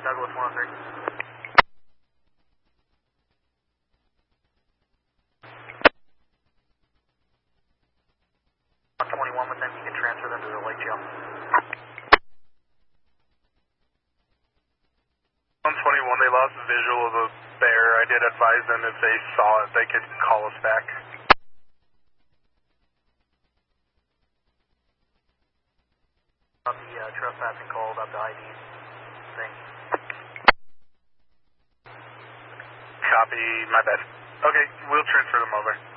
Douglas 103. 21 with them, you can transfer them to the lake jail. 121, they lost visual of a bear. I did advise them if they saw it, they could call us back. About the trespassing call, about the ID thing. Copy, my bad. Okay, we'll transfer them over.